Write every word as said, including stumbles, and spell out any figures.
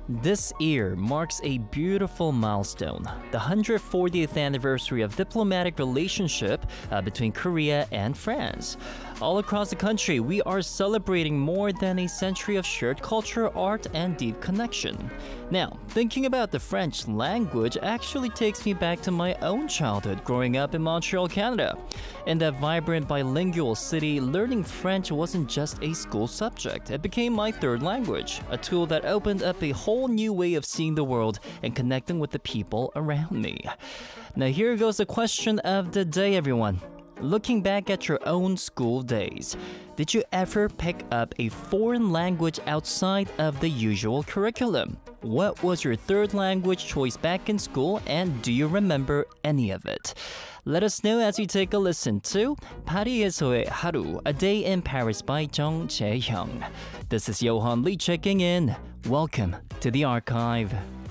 This year marks a beautiful milestone, the one hundred fortieth anniversary of diplomatic relationship uh, between Korea and France. All across the country, we are celebrating more than a century of shared culture, art, and deep connection. Now, thinking about the French language actually takes me back to my own childhood growing up in Montreal, Canada. In that vibrant bilingual city, learning French wasn't just a school subject. It became my third language, a tool that opened up a whole new way of seeing the world and connecting with the people around me. Now here goes the question of the day, everyone. Looking back at your own school days, did you ever pick up a foreign language outside of the usual curriculum? What was your third language choice back in school, and do you remember any of it? Let us know as we take a listen to 파리에서의 하루, A Day in Paris by Jung Jae-hyung. This is Johan Lee checking in. Welcome to the archive.